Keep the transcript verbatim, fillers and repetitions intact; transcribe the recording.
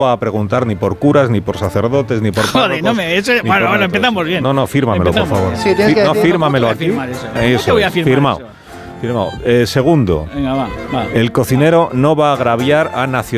a preguntar ni por curas, ni por sacerdotes, ni por párrocos. Joder, no me... Ese, bueno, bueno, empezamos bien. No, no, fírmamelo, empezamos por favor. bien. Sí, tienes que no, decir- fírmamelo ¿Cómo aquí. te voy a firmar eso? Eso, ¿Cómo te voy a firmar firmado. eso? Firmado. Eh, segundo, Venga, va, va. el cocinero no va a agraviar a nacionalidades.